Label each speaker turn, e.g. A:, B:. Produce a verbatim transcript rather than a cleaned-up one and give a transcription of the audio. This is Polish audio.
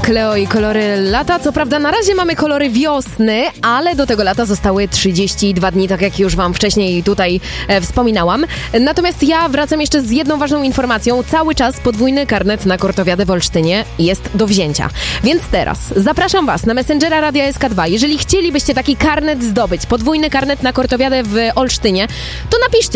A: Cleo i kolory lata. Co prawda na razie mamy kolory wiosny, ale do tego lata zostały trzydzieści dwa dni, tak jak już wam wcześniej tutaj e, wspominałam. Natomiast ja wracam jeszcze z jedną ważną informacją. Cały czas podwójny karnet na Kortowiadę w Olsztynie jest do wzięcia. Więc teraz zapraszam was na Messengera Radia S K dwa. Jeżeli chcielibyście taki karnet zdobyć, podwójny karnet na Kortowiadę w Olsztynie, to napiszcie